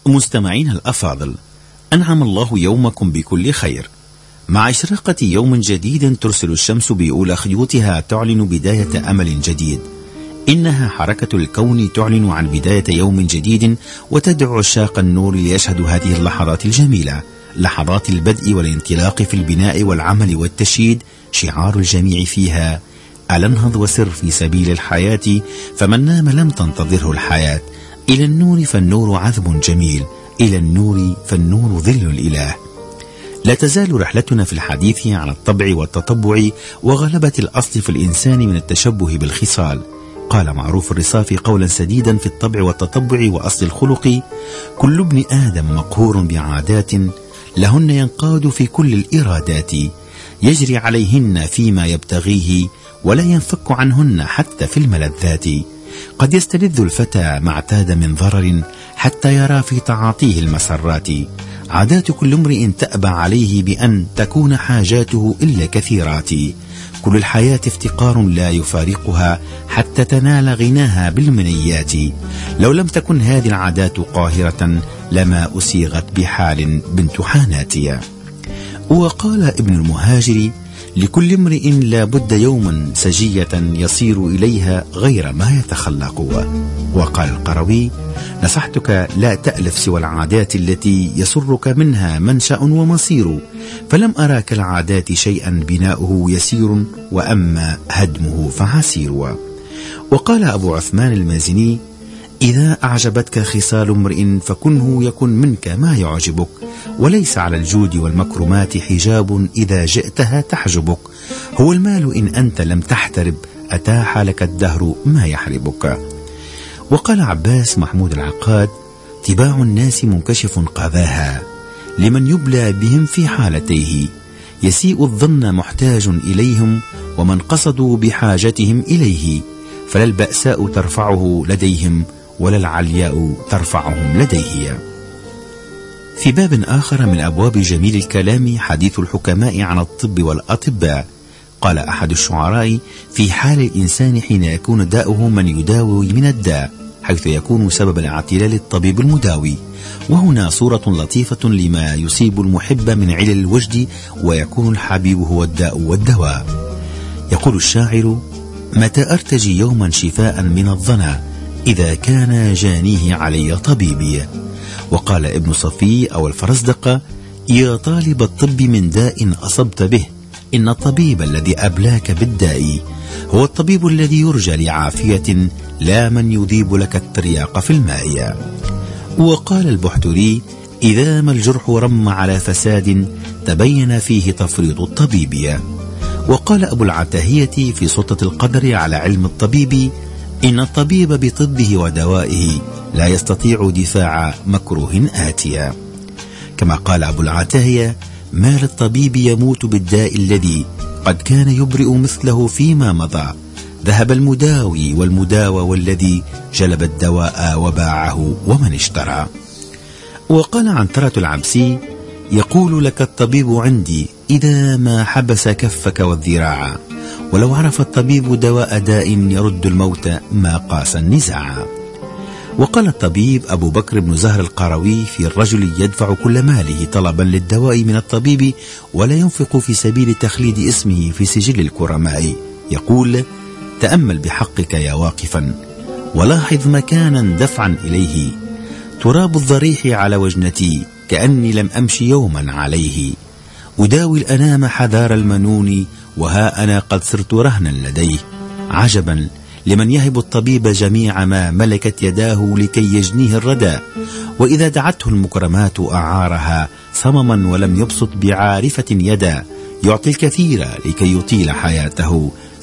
مستمعين الأفاضل، أنعم الله يومكم بكل خير. مع إشراقة يوم جديد ترسل الشمس بأولى خيوطها تعلن بداية أمل جديد. إنها حركة الكون تعلن عن بداية يوم جديد، وتدعو عشاق النور ليشهدوا هذه اللحظات الجميلة، لحظات البدء والانطلاق في البناء والعمل والتشييد. شعار الجميع فيها: ألا انهض وسر في سبيل الحياة، فمن نام لم تنتظره الحياة. إلى النور فالنور عذب جميل، إلى النور فالنور ظل الإله. لا تزال رحلتنا في الحديث عن الطبع والتطبع وغلبة الأصل في الإنسان من التشبه بالخصال. قال معروف الرصافي قولا سديدا في الطبع والتطبع وأصل الخلق: كل ابن آدم مقهور بعادات، لهن ينقاد في كل الإرادات، يجري عليهن فيما يبتغيه، ولا ينفك عنهن حتى في الملذات. قد يستلذ الفتى ما اعتاد من ضرر، حتى يرى في تعاطيه المسرات. عادات كل امرئ تأبى عليه بأن تكون حاجاته إلا كثيرات. كل الحياة افتقار لا يفارقها، حتى تنال غناها بالمنيات. لو لم تكن هذه العادات قاهرة، لما أسيغت بحال بنت حاناتيا. وقال ابن المهاجر: لكل امرئ لا بد يوما سجية يصير إليها غير ما يتخلق. وقال القروي: نصحتك لا تألف سوى العادات التي يسرك منها منشأ ومصير، فلم أرى كالعادات شيئا بناؤه يسير، وأما هدمه فعسير. وقال أبو عثمان المازني: إذا أعجبتك خصال امرئ فكنه يكن منك ما يعجبك، وليس على الجود والمكرمات حجاب إذا جئتها تحجبك. هو المال إن أنت لم تحترب، أتاح لك الدهر ما يحربك. وقال عباس محمود العقاد: تباع الناس منكشف قذاها، لمن يبلى بهم في حالتيه، يسيء الظن محتاج إليهم، ومن قصدوا بحاجتهم إليه، فلا البأساء ترفعه لديهم، ولا العلياء ترفعهم لديه. في باب آخر من أبواب جميل الكلام حديث الحكماء عن الطب والأطباء. قال أحد الشعراء: في حال الإنسان حين يكون داؤه من يداوي من الداء، حيث يكون سبب الاعتلال الطبيب المداوي. وهنا صورة لطيفة لما يصيب المحب من علل الوجد، ويكون الحبيب هو الداء والدواء. يقول الشاعر: متى أرتجي يوما شفاء من الظنا، إذا كان جانيه علي طبيبي. وقال ابن صفي أو الفرزدق: يا طالب الطب من داء أصبت به، إن الطبيب الذي أبلاك بالداء هو الطبيب الذي يرجى لعافية، لا من يذيب لك الترياق في الماء. وقال البحتري: إذا ما الجرح رم على فساد، تبين فيه تفريط الطبيب. وقال أبو العتاهية في سلطة القدر على علم الطبيب: إن الطبيب بطبه ودوائه لا يستطيع دفاع مكروه آتيا. كما قال أبو العتاهية: ما للطبيب يموت بالداء الذي قد كان يبرئ مثله فيما مضى، ذهب المداوي والمداوى، والذي جلب الدواء وباعه ومن اشترى. وقال عنترة العبسي: يقول لك الطبيب عندي إذا ما حبس كفك والذراع، ولو عرف الطبيب دواء داء يرد الموت ما قاس النزاع. وقال الطبيب أبو بكر بن زهر القروي في الرجل يدفع كل ماله طلبا للدواء من الطبيب، ولا ينفق في سبيل تخليد اسمه في سجل الكرماء، يقول: تأمل بحقك يا واقفا، ولاحظ مكانا دفعا إليه، تراب الضريح على وجنتي، كأني لم أمشي يوما عليه، أداوي الأنام حذار المنون، وها أنا قد صرت رهنا لديه. عجبا لمن يهب الطبيب جميع ما ملكت يداه لكي يجنيه الردى، وإذا دعته المكرمات أعارها صمما ولم يبسط بعارفة يدا، يعطي الكثير لكي يطيل حياته،